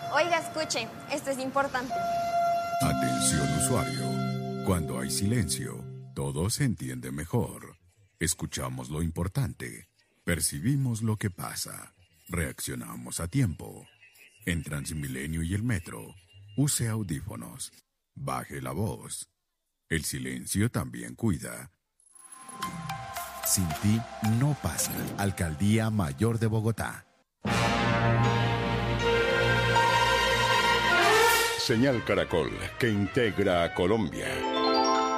Oiga, escuche, esto es importante. Atención usuario. Cuando hay silencio, todo se entiende mejor. Escuchamos lo importante. Percibimos lo que pasa. Reaccionamos a tiempo. En Transmilenio y el metro, use audífonos. Baje la voz. El silencio también cuida. Sin ti no pasa. Alcaldía Mayor de Bogotá. Señal Caracol, que integra a Colombia.